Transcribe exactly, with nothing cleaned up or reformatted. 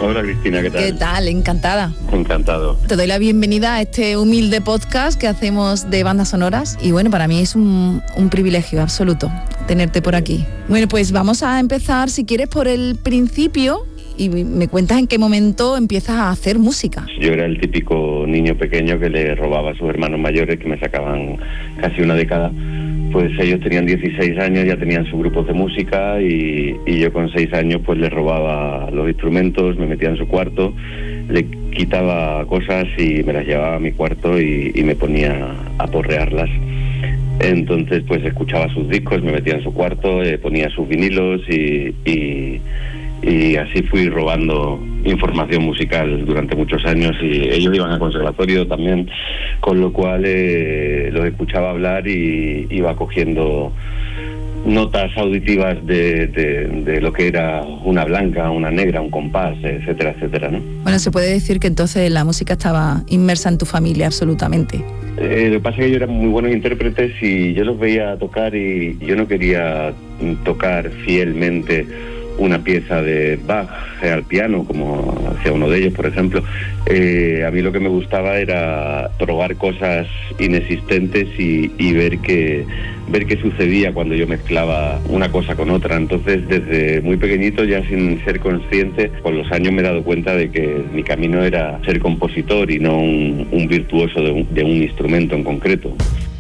Hola Cristina, ¿qué tal? ¿Qué tal? Encantada. Encantado. Te doy la bienvenida a este humilde podcast que hacemos de bandas sonoras y bueno, para mí es un, un privilegio absoluto tenerte por aquí. Bueno, pues vamos a empezar, si quieres, por el principio y me cuentas en qué momento empiezas a hacer música. Yo era el típico niño pequeño que le robaba a sus hermanos mayores que me sacaban casi una década. Pues ellos tenían dieciséis años, ya tenían sus grupos de música y, y yo con seis años pues les robaba los instrumentos, me metía en su cuarto, le quitaba cosas y me las llevaba a mi cuarto y, y me ponía a porrearlas. Entonces pues escuchaba sus discos, me metía en su cuarto, eh, ponía sus vinilos y, y, y así fui robando información musical durante muchos años y ellos iban al conservatorio también, con lo cual eh, los escuchaba hablar y iba cogiendo notas auditivas de, de, de lo que era una blanca, una negra, un compás, etcétera, etcétera, ¿no? Bueno, se puede decir que entonces la música estaba inmersa en tu familia absolutamente. Eh, lo que pasa es que ellos eran muy buenos intérpretes y yo los veía tocar y yo no quería tocar fielmente una pieza de Bach al piano, como hacía uno de ellos, por ejemplo. Eh, a mí lo que me gustaba era probar cosas inexistentes y, y ver qué ver qué sucedía cuando yo mezclaba una cosa con otra. Entonces, desde muy pequeñito, ya sin ser consciente, con los años me he dado cuenta de que mi camino era ser compositor y no un, un virtuoso de un, de un instrumento en concreto.